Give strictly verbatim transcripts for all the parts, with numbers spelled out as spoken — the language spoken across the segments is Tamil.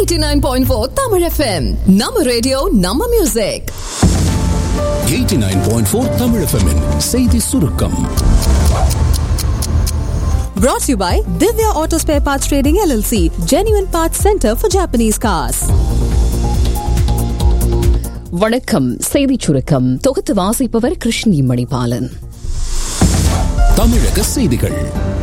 eighty-nine point four Tamil F M. நம்ம ரேடியோ நம்ம music. eighty-nine point four Tamil F M -இன் செய்தி சுருக்கம். Brought to you by Divya Auto Spare Parts Trading L L C, Genuine Parts Center for Japanese Cars. வணக்கம். செய்தி சுருக்கம் தொகுத்து வாசிப்பவர் கிருஷ்ணி மணிபாலன். தமிழக செய்திகள்.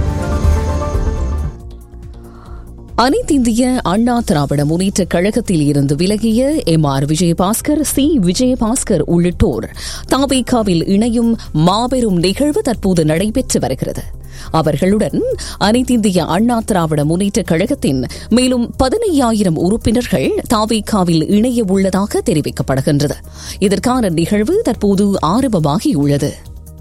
அனைத்திந்திய அண்ணா திராவிட முன்னேற்ற கழகத்தில் இருந்து விலகிய M R Vijayabaskar, C Vijayabaskar உள்ளிட்டோர் தவிகாவில் இணையும் மாபெரும் நிகழ்வு தற்போது நடைபெற்று வருகிறது. அவர்களுடன் அனைத்திந்திய அண்ணா திராவிட முன்னேற்ற கழகத்தின் மேலும் பதினையாயிரம் உறுப்பினர்கள் தவிகாவில் இணைய உள்ளதாக தெரிவிக்கப்படுகின்றது. இதற்கான நிகழ்வு தற்போது ஆரம்பமாகியுள்ளது.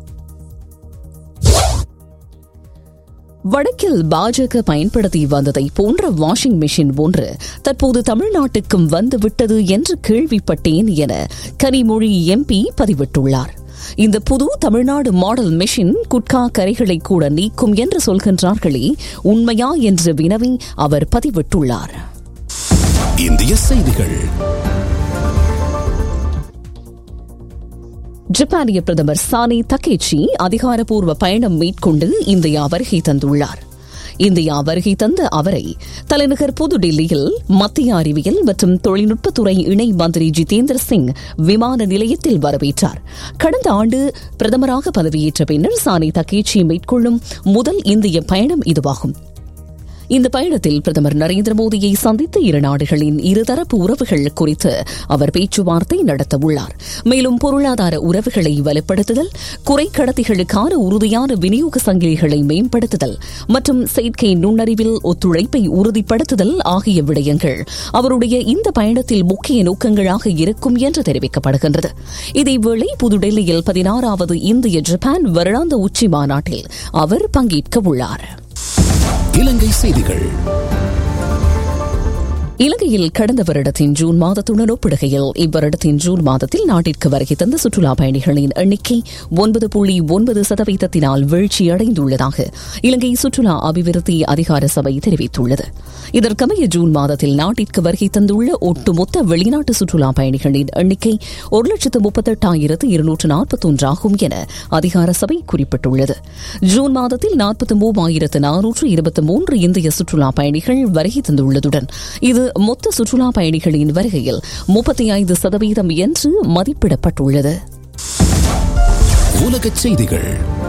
வடக்கில் பாஜக பயன்படுத்தி வந்ததை போன்ற வாஷிங் மெஷின் ஒன்று தற்போது தமிழ்நாட்டுக்கும் வந்துவிட்டது என்று கேள்விப்பட்டேன் என கனிமொழி எம்பி பதிவிட்டுள்ளார். இந்த புது தமிழ்நாடு மாடல் மெஷின் குட்கா கரைகளை கூட நீக்கும் என்று சொல்கின்றார்களே, உண்மையா என்று வினவி அவர் பதிவிட்டுள்ளார். இந்திய செய்திகள். ஜப்பானிய பிரதமர் சானி தக்கேச்சி அதிகாரப்பூர்வ பயணம் மேற்கொண்டு இந்தியா வருகை தந்துள்ளார். இந்தியா வருகை தந்த அவரை தலைநகர் புதுடில்லியில் மத்திய அறிவியல் மற்றும் தொழில்நுட்பத்துறை இணை மந்திரி ஜிதேந்திர சிங் விமான நிலையத்தில் வரவேற்றார். கடந்த ஆண்டு பிரதமராக பதவியேற்ற பின்னர் சானி தக்கேச்சி மேற்கொள்ளும் முதல் இந்திய பயணம் இதுவாகும். இந்த பயணத்தில் பிரதமர் நரேந்திர மோடியை சந்தித்து இரு நாடுகளின் இருதரப்பு உறவுகள் குறித்து அவர் பேச்சுவார்த்தை நடத்தவுள்ளார். மேலும் பொருளாதார உறவுகளை வலுப்படுத்துதல், குறைக்கடத்திகளுக்கான உறுதியான விநியோக சங்கிலிகளை மேம்படுத்துதல் மற்றும் செயற்கை நுண்ணறிவில் ஒத்துழைப்பை உறுதிப்படுத்துதல் ஆகிய விடயங்கள் அவருடைய இந்த பயணத்தில் முக்கிய நோக்கங்களாக இருக்கும் என்று தெரிவிக்கப்படுகின்றது. இதேவேளை புதுடெல்லியில் பதினாறாவது இந்திய ஜப்பான் வருடாந்த உச்சி மாநாட்டில் அவர் பங்கேற்க உள்ளார். இலங்கை செய்திகள். இலங்கையில் கடந்த வருடத்தின் ஜூன் மாதத்துடன் ஒப்பிடுகையில் இவ்வருடத்தின் ஜூன் மாதத்தில் நாட்டிற்கு வருகை தந்த சுற்றுலா பயணிகளின் எண்ணிக்கை ஒன்பது புள்ளி ஒன்பது சதவீதத்தினால் வீழ்ச்சியடைந்துள்ளதாக இலங்கை சுற்றுலா அபிவிருத்தி அதிகார சபை தெரிவித்துள்ளது. இதற்கமைய ஜூன் மாதத்தில் நாட்டிற்கு வருகை தந்துள்ள ஒட்டுமொத்த வெளிநாட்டு சுற்றுலா பயணிகளின் எண்ணிக்கை ஒரு லட்சத்து முப்பத்தெட்டாயிரத்து இருநூற்று நாற்பத்தொன்றாகும் என அதிகார சபை குறிப்பிட்டுள்ளது. ஜூன் மாதத்தில் நாற்பத்தி மூவாயிரத்து நானூற்று இருபத்தி மூன்று இந்திய சுற்றுலா பயணிகள் வருகை தந்துள்ளதுடன் இது மொத்த சுற்றுலா பயணிகளின் வருகையில் முப்பத்தி ஐந்து சதவீதம் என்று மதிப்பிடப்பட்டுள்ளது. உலகச் செய்திகள்.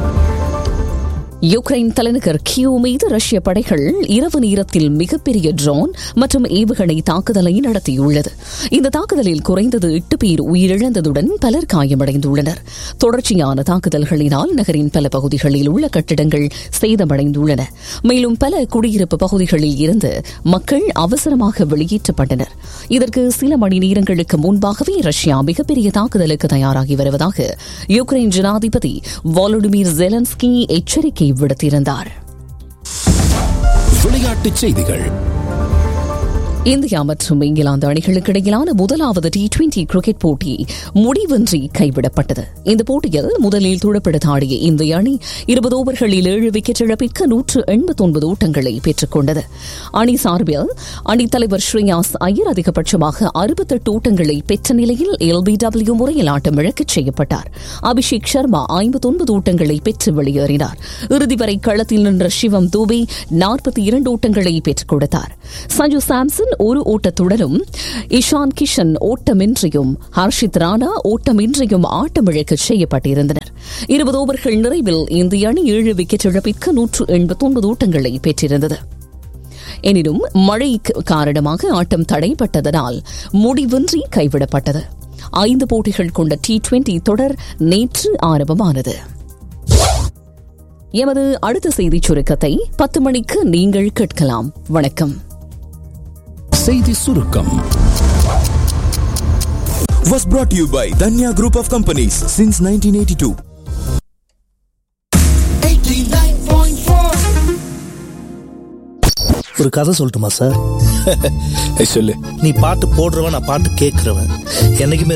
யுக்ரைன் தலைநகர் கியூ மீது ரஷ்ய படைகள் இரவு நேரத்தில் மிகப்பெரிய ட்ரோன் மற்றும் ஏவுகணை தாக்குதலை நடத்தியுள்ளது. இந்த தாக்குதலில் குறைந்தது எட்டு பேர் உயிரிழந்ததுடன் பலர் காயமடைந்துள்ளனர். தொடர்ச்சியான தாக்குதல்களினால் நகரின் பல பகுதிகளில் உள்ள கட்டிடங்கள் சேதமடைந்துள்ளன. மேலும் பல குடியிருப்பு பகுதிகளில் இருந்து மக்கள் அவசரமாக வெளியேற்றப்பட்டனர். இதற்கு சில மணி நேரங்களுக்கு முன்பாகவே ரஷ்யா மிகப்பெரிய தாக்குதலுக்கு தயாராகி வருவதாக யுக்ரைன் ஜனாதிபதி வாலோடிமிர் ஜெலன்ஸ்கி எச்சரிக்கை விடுத்திருந்தார். விளையாட்டுச் செய்திகள். இந்தியா மற்றும் இங்கிலாந்து அணிகளுக்கு இடையிலான முதலாவது டி டுவெண்டி கிரிக்கெட் போட்டி முடிவின்றி கைவிடப்பட்டது. இந்த போட்டியில் முதலில் துடுப்படுத்த ஆடிய இந்திய அணி இருபது ஓவர்களில் ஏழு விக்கெட் இழப்பிற்கு நூற்று எண்பத்தி ஒன்பது ஓட்டங்களை பெற்றுக் கொண்டது. அணி சார்பில் அணித்தலைவர் ஸ்ரேயாஸ் ஐயர் அதிகபட்சமாக அறுபத்தெட்டு ஓட்டங்களை பெற்ற நிலையில் எல் பி டபிள்யூ முறையில் ஆட்டம் இழக்கச் செய்யப்பட்டார். அபிஷேக் சர்மா ஐம்பத்தி ஒன்பது ஓட்டங்களை பெற்று வெளியேறினார். இறுதி வரை களத்தில் நின்ற சிவம் தூபே நாற்பத்தி இரண்டு ஓட்டங்களை பெற்றுக் கொடுத்தார். சஞ்சு சாம்சன் ஒரு ஓட்டத்துடனும் இஷான் கிஷன் ஓட்டமின்றியும் ஹர்ஷித் ராணா ஓட்டமின்றியும் ஆட்டமிழக்க செய்யப்பட்டிருந்தனர். இருபது ஓவர்கள் நிறைவில் இந்திய அணி ஏழு விக்கெட் இழப்பிற்கு நூற்று எண்பத்தி ஒன்பது ஓட்டங்களை பெற்றிருந்தது. எனினும் மழை காரணமாக ஆட்டம் தடைப்பட்டதனால் முடிவின்றி கைவிடப்பட்டது. ஐந்து போட்டிகள் கொண்ட டி டுவெண்டி தொடர் நேற்று ஆரம்பமானது. எமது அடுத்த செய்தி சுருக்கத்தை பத்து மணிக்கு நீங்கள் கேட்கலாம். வணக்கம். செய்தி சுருக்கம் was brought to you by Danya Group of Companies since nineteen eighty-two. eighty-nine point four ஒரு கதை சொல்லட்டுமா சார்? சொல்லு. நீ பாட்டு போடுறவன், நான் பாட்டு கேட்கிறவன். என்னைக்குமே